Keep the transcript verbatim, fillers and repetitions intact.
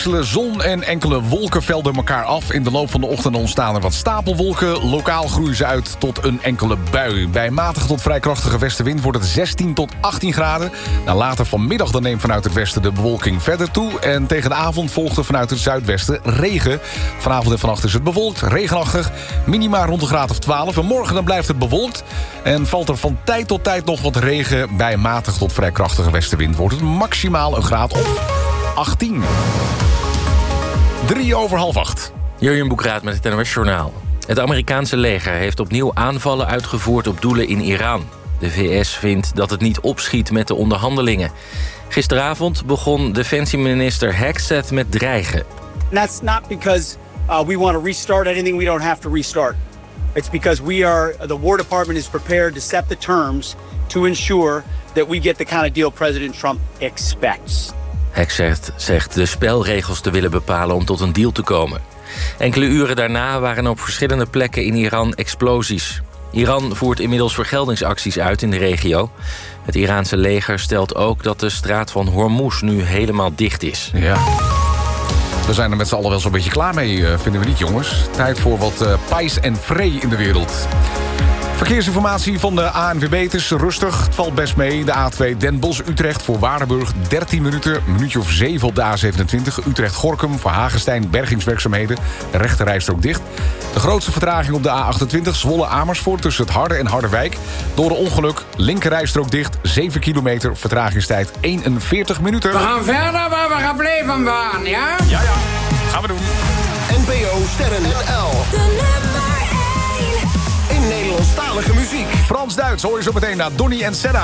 Zon en enkele wolken velden elkaar af. In de loop van de ochtend ontstaan er wat stapelwolken. Lokaal groeien ze uit tot een enkele bui. Bij matige tot vrij krachtige westenwind wordt het zestien tot achttien graden. Nou, later vanmiddag dan neemt vanuit het westen de bewolking verder toe. En tegen de avond volgt er vanuit het zuidwesten regen. Vanavond en vannacht is het bewolkt, regenachtig. Minima rond de graad of twaalf. En morgen dan blijft het bewolkt. En valt er van tijd tot tijd nog wat regen. Bij matig tot vrij krachtige westenwind wordt het maximaal een graad of achttien. Drie over half acht. Jurjen Boekraat met het N O S-journaal. Het Amerikaanse leger heeft opnieuw aanvallen uitgevoerd op doelen in Iran. De V S vindt dat het niet opschiet met de onderhandelingen. Gisteravond begon defensieminister Hegseth met dreigen. That's not because uh, we want to restart anything we don't have to restart. It's because we are, the War Department is prepared to set the terms to ensure that we get the kind of deal President Trump expects. Hegseth zegt de spelregels te willen bepalen om tot een deal te komen. Enkele uren daarna waren op verschillende plekken in Iran explosies. Iran voert inmiddels vergeldingsacties uit in de regio. Het Iraanse leger stelt ook dat de straat van Hormuz nu helemaal dicht is. Ja. We zijn er met z'n allen wel zo'n beetje klaar mee, vinden we niet, jongens. Tijd voor wat uh, pais en vree in de wereld. Verkeersinformatie van de A N W B. Het is rustig, het valt best mee. De A twee Den Bosch-Utrecht voor Waardenburg dertien minuten. Een minuutje of zeven op de A zevenentwintig. Utrecht-Gorkum voor Hagestein bergingswerkzaamheden. De rechterrijstrook dicht. De grootste vertraging op de A achtentwintig Zwolle-Amersfoort tussen het Harde en Harderwijk. Door een ongeluk, linkerrijstrook dicht. zeven kilometer, vertragingstijd eenenveertig minuten. We gaan verder waar we gebleven waren, ja? Ja, ja. Gaan we doen. N P O Sterren L. De nummer één. In Nederlandstalige muziek. Frans-Duits hoor je zo meteen naar Donny en Senna.